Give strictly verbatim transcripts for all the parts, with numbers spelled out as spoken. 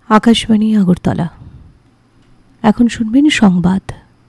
আকাশবাণী আগরতলা। এখন শুনবেন সংবাদ।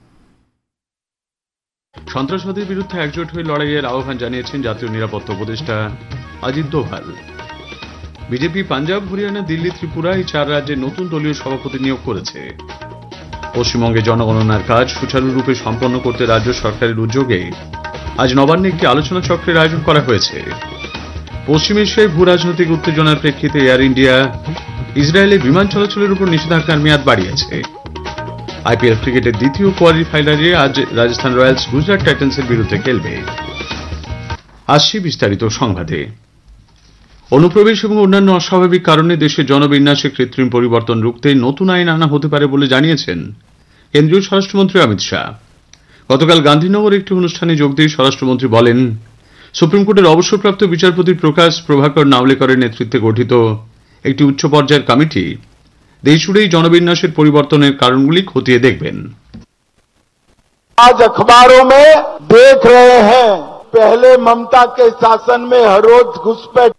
সন্ত্রাসবাদের বিরুদ্ধে একজোট হয়ে লড়াইয়ের আহ্বান জানিয়েছেন জাতীয় নিরাপত্তা উপদেষ্টা অজিত দোভাল। বিজেপি পাঞ্জাব, হরিয়ানা, দিল্লি, ত্রিপুরা এই চার রাজ্যে নতুন দলীয় সভাপতি নিয়োগ করেছে। পশ্চিমবঙ্গে জনগণনার কাজ সুচারুরূপে সম্পন্ন করতে রাজ্য সরকারের উদ্যোগে আজ নবান্নে একটি আলোচনা চক্রের আয়োজন করা হয়েছে। পশ্চিম এশিয়ায় ভূ রাজনৈতিক উত্তেজনার প্রেক্ষিতে এয়ার ইন্ডিয়া ইসরায়েলে বিমান চলাচলের উপর নিষেধাজ্ঞার মেয়াদ বাড়িয়েছে। আইপিএল ক্রিকেটের দ্বিতীয় কোয়ালিফায়ারে আজ রাজস্থান রয়্যালস গুজরাট টাইটান্সের বিরুদ্ধে খেলবে। আসছি বিস্তারিত সংবাদে। অনুপ্রবেশ এবং অন্যান্য অস্বাভাবিক কারণে দেশের জনবিন্যাসে কৃত্রিম পরিবর্তন রুখতে নতুন আইন আনা হতে পারে বলে জানিয়েছেন কেন্দ্রীয় স্বরাষ্ট্রমন্ত্রী অমিত শাহ। গতকাল গান্ধীনগর একটি অনুষ্ঠানে যোগ দিয়ে স্বরাষ্ট্রমন্ত্রী বলেন, সুপ্রিম কোর্টের অবসরপ্রাপ্ত বিচারপতি প্রকাশ প্রভাকর নাওলেকরের নেতৃত্বে গঠিত একটি উচ্চ পর্যায়ের কমিটি দেশজুড়েই জনবিন্যাসের পরিবর্তনের কারণগুলি খতিয়ে দেখবেন। आज अखबारों में देख रहे हैं, पहले ममता के शासन में हर रोज घुसपैठ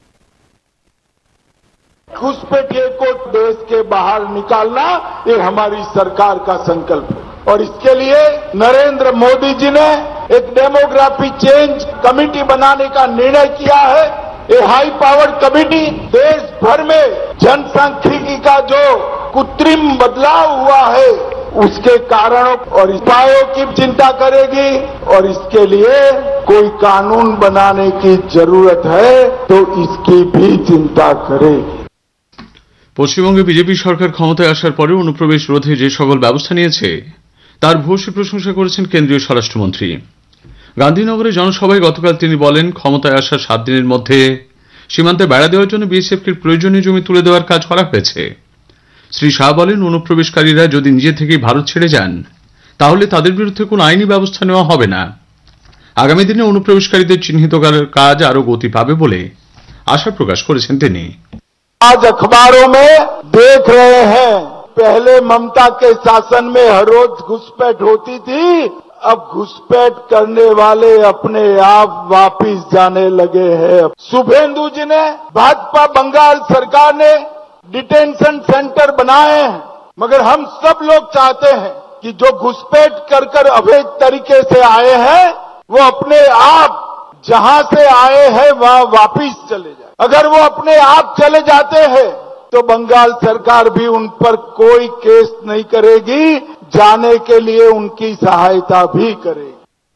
घुसपैठिए को देश के बाहर निकालना ये हमारी सरकार का संकल्प है और इसके लिए नरेंद्र मोदी जी ने एक डेमोग्राफी चेंज कमेटी बनाने का निर्णय किया है। ये हाई पावर कमेटी देश भर में जनसांख्यिकी का जो कृत्रिम बदलाव हुआ है उसके कारणों और उपायों की चिंता करेगी और इसके लिए कोई कानून बनाने की जरूरत है तो इसकी भी चिंता करेगी। পশ্চিমবঙ্গে বিজেপি সরকার ক্ষমতায় আসার পরে অনুপ্রবেশ রোধে যে সকল ব্যবস্থা নিয়েছে তার ভূয়সী প্রশংসা করেছেন কেন্দ্রীয় স্বরাষ্ট্রমন্ত্রী। গান্ধীনগরে জনসভায় গতকাল তিনি বলেন, ক্ষমতায় আসার সাত দিনের মধ্যে সীমান্তে বেড়া দেওয়ার জন্য বিএসএফকে প্রয়োজনীয় জমি তুলে দেওয়ার কাজ করা হয়েছে। শ্রী শাহ বলেন, অনুপ্রবেশকারীরা যদি নিজে থেকেই ভারত ছেড়ে যান তাহলে তাদের বিরুদ্ধে কোনো আইনি ব্যবস্থা নেওয়া হবে না। আগামী দিনে অনুপ্রবেশকারীদের চিহ্নিত করার কাজ আরো গতি পাবে বলে আশা প্রকাশ করেছেন তিনি। आज अखबारों में देख रहे हैं, पहले ममता के शासन में हर रोज घुसपैठ होती थी, अब घुसपैठ करने वाले अपने आप वापिस जाने लगे हैं। शुभेंदु जी ने, भाजपा बंगाल सरकार ने डिटेंशन सेंटर बनाए हैं, मगर हम सब लोग चाहते हैं कि जो घुसपैठ कर कर अवैध तरीके से आए हैं वो अपने आप जहां से आए हैं वहां वापिस चले जाए। अगर वो अपने आप चले जाते हैं तो बंगाल सरकार भी उन पर कोई केस नहीं करेगी, जाने के लिए उनकी सहायता भी करेगी।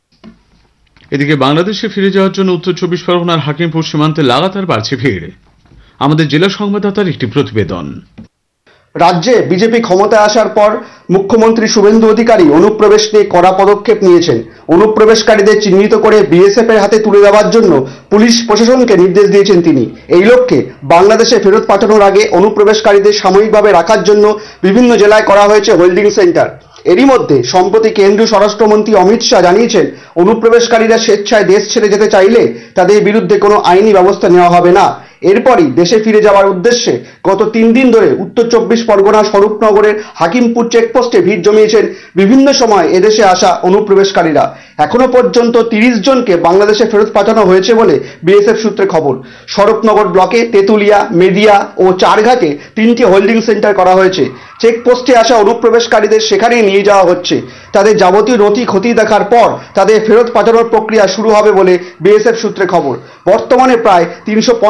এদিকে বাংলাদেশে ফিরে যাওয়ার জন্য উত্তর চব্বিশ পরগনার হাকিমপুর সীমান্তে লাগাতার বাড়ছে ভিড়। আমাদের জেলা সংবাদদাতার একটি প্রতিবেদন। রাজ্যে বিজেপি ক্ষমতায় আসার পর মুখ্যমন্ত্রী শুভেন্দু অধিকারী অনুপ্রবেশ নিয়ে কড়া পদক্ষেপ নিয়েছেন। অনুপ্রবেশকারীদের চিহ্নিত করে বিএসএফ এর হাতে তুলে দেওয়ার জন্য পুলিশ প্রশাসনকে নির্দেশ দিয়েছেন তিনি। এই লক্ষ্যে বাংলাদেশে ফেরত পাঠানোর আগে অনুপ্রবেশকারীদের সাময়িকভাবে রাখার জন্য বিভিন্ন জেলায় করা হয়েছে হোল্ডিং সেন্টার। এরই মধ্যে সম্প্রতি কেন্দ্রীয় স্বরাষ্ট্রমন্ত্রী অমিত শাহ জানিয়েছেন, অনুপ্রবেশকারীরা স্বেচ্ছায় দেশ ছেড়ে যেতে চাইলে তাদের বিরুদ্ধে কোনো আইনি ব্যবস্থা নেওয়া হবে না। এরপরই দেশে ফিরে যাওয়ার উদ্দেশ্যে গত তিন দিন ধরে উত্তর চব্বিশ পরগনা স্বরূপনগরের হাকিমপুর চেকপোস্টে ভিড় জমিয়েছেন বিভিন্ন সময় এদেশে আসা অনুপ্রবেশকারীরা। এখনো পর্যন্ত তিরিশ জনকে বাংলাদেশে ফেরত পাঠানো হয়েছে বলে বিএসএফ সূত্রে খবর। স্বরূপনগর ব্লকে তেতুলিয়া, মেদিয়া ও চারঘাটে তিনটি হোল্ডিং সেন্টার করা হয়েছে। চেকপোস্টে আসা অনুপ্রবেশকারীদের সেখানেই নিয়ে যাওয়া হচ্ছে। তাদের যাবতীয় নথি খতিয়ে দেখার পর তাদের ফেরত পাঠানোর প্রক্রিয়া শুরু হবে বলে বিএসএফ সূত্রে খবর। বর্তমানে প্রায় তিনশো